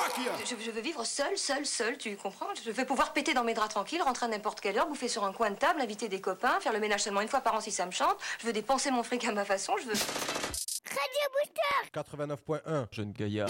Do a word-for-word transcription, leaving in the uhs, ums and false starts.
je, je veux vivre seule, seule, seule, tu comprends? Je veux pouvoir péter dans mes draps tranquilles, rentrer à n'importe quelle heure, bouffer sur un coin de table, inviter des copains, faire le ménage seulement une fois par an si ça me chante. Je veux dépenser mon fric à ma façon, je veux... Radio Booster quatre-vingt-neuf point un, Jeune Gaillard.